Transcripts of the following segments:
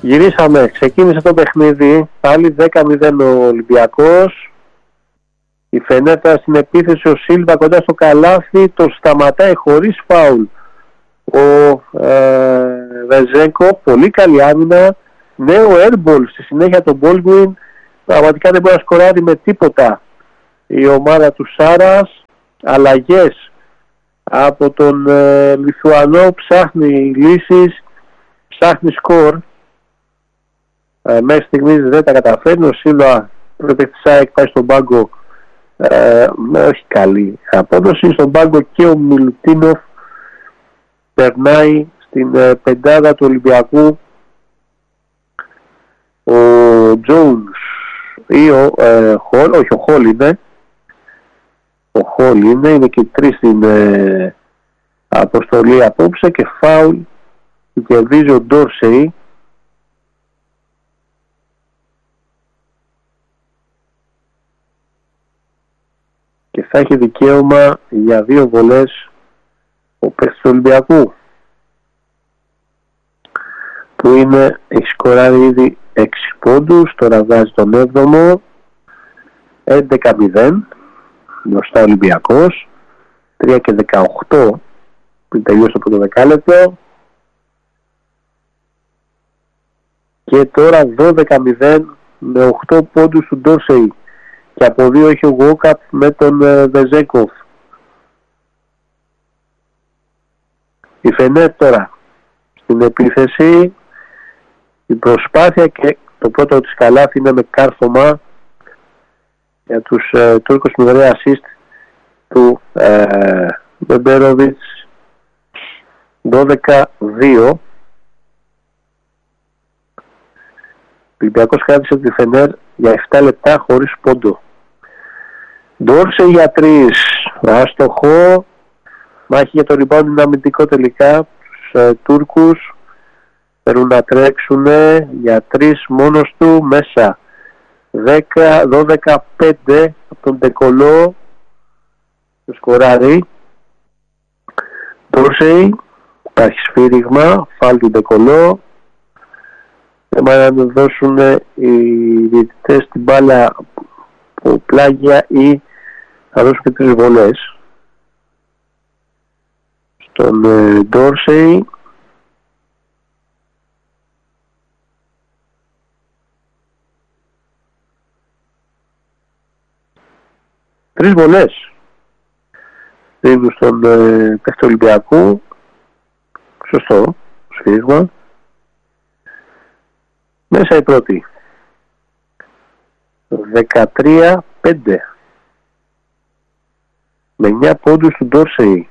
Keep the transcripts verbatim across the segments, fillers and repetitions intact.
Γυρίσαμε, ξεκίνησε το παιχνίδι, πάλι δέκα μηδέν ο Ολυμπιακός. Η Φενέρ στην επίθεση, ο Σίλβα κοντά στο καλάθι, το σταματάει χωρίς φάουλ ο ε, Βεζέγκο, πολύ καλή άμυνα, νέο airball στη συνέχεια τον Baldwin, πραγματικά δεν μπορεί να σκοράρει με τίποτα η ομάδα του Σάρας. Αλλαγές από τον ε, Λιθουανό, ψάχνει λύσεις, ψάχνει σκορ. Ε, μέχρι στιγμής δεν τα καταφέρνει. Ο Σίλβα πρέπει της ΑΕΚ πάει στον πάγκο ε, με όχι καλή απόδοση. Στον πάγκο και ο Μιλουτίνοφ περνάει στην ε, πεντάδα του Ολυμπιακού. Ο Τζόουνς ή ο ε, Χολ, όχι ο Χολ είναι ο Χολ είναι, είναι και τρεις στην ε, αποστολή απόψε και φάουλ που κερδίζει ο Ντόρσεϊ. Και θα έχει δικαίωμα για δύο βολές ο παίκτης του Ολυμπιακού, που είναι, έχει σκοράρει ήδη έξι πόντους, τώρα βγάζει τον έβδομο. Έντεκα μηδέν μπροστά ο Ολυμπιακός, τρία και δεκαοκτώ πριν τελειώσει το πρώτο δεκάλεπτο, και τώρα δώδεκα μηδέν με οκτώ πόντους του Ντόρσεϊ, και από δύο έχει ο Γουόκαπ με τον Βεζέγκοφ. Η Φενέρ τώρα στην επίθεση, η προσπάθεια και το πρώτο της καλάθι είναι με κάρφωμα για τους ε, Τούρκους, με ωραία assist του ε, Μπεμπέροβιτς. Δώδεκα δύο. Ο Ολυμπιακός κράτησε τη Φενέρ για επτά λεπτά χωρίς πόντο. Ντόρσεϊ για τρεις, άστοχο. Μάχη για το rebound, είναι αμυντικό τελικά. Τους ε, Τούρκους θέλουν να τρέξουν για τρεις μόνος του, μέσα. δέκα δώδεκα πέντε από τον Ντεκολό, το σκοράρει. Ντόρσεϊ, υπάρχει σφύριγμα, φάουλ του Ντεκολό. Θέμα να δώσουν οι διαιτητές την μπάλα από πλάγια ή θα δώσουν και τρεις βολές στον Ντόρσεϊ. Τρεις βολές δίνουν στον ε, παίκτη Ολυμπιακού. Σωστό σφύριγμα. Μέσα η πρώτη. δεκατρία πέντε με εννιά πόντους του Ντόρσεϊ.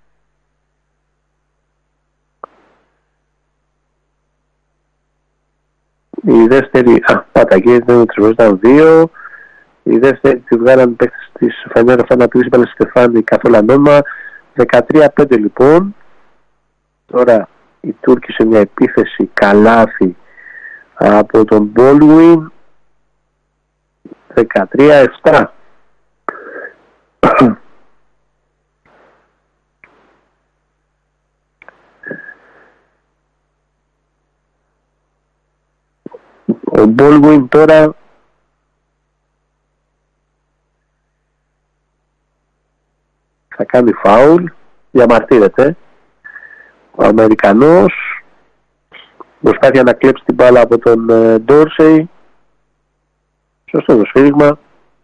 Η δεύτερη, α, πάτα εκεί, ήταν ήταν δύο. Η δεύτερη τη βγάλαν παίκτες της Φενέρ, αυτά να πει είπα Στεφάνη καθόλου ανώμα. δεκατρία πέντε λοιπόν. Τώρα οι Τούρκοι σε μια επίθεση καλάθι από τον Baldwin. δεκατρία επτά. Ο Baldwin τώρα θα κάνει φάουλ, διαμαρτύρεται ο Αμερικανός. Προσπάθεια να κλέψει την μπάλα από τον Ντόρσεϊ. Σωστό το σφύριγμα.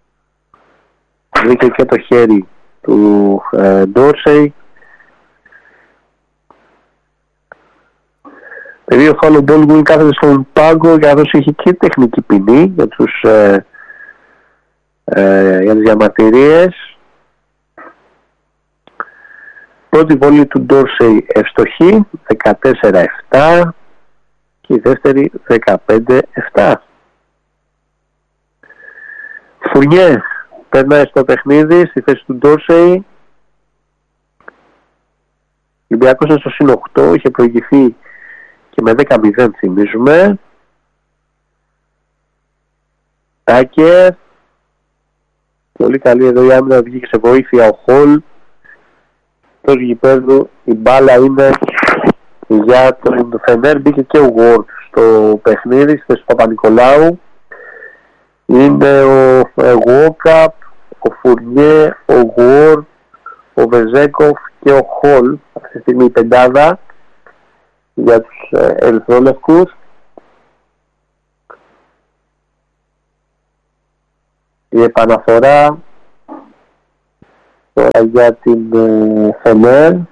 Βρήκε και το χέρι του Ντόρσεϊ. Επειδή ο Φάουλο Baldwin κάθεται στον πάγκο, για να είχε και τεχνική ποινή για, τους, ε, ε, για τις διαμαρτυρίες. Πρώτη βολή του Ντόρσεϊ ευστοχή, δεκατέσσερα επτά, και η δεύτερη δεκαπέντε επτά. Φουρνιέ περνάει στο παιχνίδι στη θέση του Ντόρσεϊ. Ο Ολυμπιακός είναι στο συν οκτώ, είχε προηγηθεί και με δέκα μηδέν θυμίζουμε. Τάκερ, πολύ καλή εδώ η άμυνα, βγήκε σε βοήθεια ο Χολ. Τόσο γηπέδου, η μπάλα είναι για τον Φενέρ, μπήκε και ο Ward το παιχνίδι στη θέση του Παπα-Νικολάου είναι ο Γουόκαπ, ο Φουρνιέ, ο Γουόρ, ο Βεζέκοφ και ο Χολ. Αυτή τη στιγμή η πεντάδα για τους ερυθρόλευκους. Η επαναφορά τώρα για την Φενέρ.